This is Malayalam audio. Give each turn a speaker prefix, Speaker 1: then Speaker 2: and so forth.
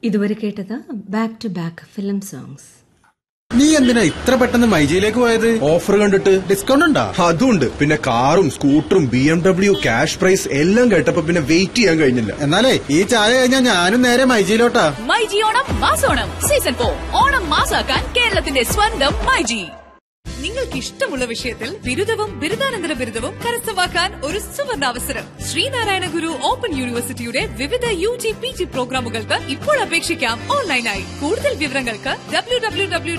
Speaker 1: ഇതുവരെ കേട്ടത് back to back film songs.
Speaker 2: നീ എന്തിനാ ഇത്ര പെട്ടെന്ന് മൈജിയിലേക്ക് പോയത്?
Speaker 3: ഓഫർ കണ്ടിട്ട്.
Speaker 2: ഡിസ്കൗണ്ട് ഉണ്ടോ?
Speaker 3: അതുണ്ട്. പിന്നെ കാറും സ്കൂട്ടറും BMW ക്യാഷ് പ്രൈസ് എല്ലാം കേട്ടപ്പോ പിന്നെ വെയിറ്റ് ചെയ്യാൻ കഴിഞ്ഞില്ല.
Speaker 2: എന്നാലേ ഈ ചായ കഴിഞ്ഞാൽ ഞാനും നേരെ മൈജിയിലോട്ടാ.
Speaker 4: മൈജി ഓണം മാസോണം സീസൺ 4 ഓണം മാസാക്കാൻ കേരളത്തിന്റെ സ്വന്തം മൈജി. നിങ്ങൾക്ക് ഇഷ്ടമുള്ള വിഷയത്തിൽ ബിരുദവും ബിരുദാനന്തര ബിരുദവും കരസ്ഥമാക്കാൻ ഒരു സുവർണാവസരം. ശ്രീനാരായണ ഗുരു ഓപ്പൺ യൂണിവേഴ്സിറ്റിയുടെ വിവിധ UG PG പ്രോഗ്രാമുകൾക്ക് ഇപ്പോൾ അപേക്ഷിക്കാം ഓൺലൈനായി. കൂടുതൽ വിവരങ്ങൾക്ക് www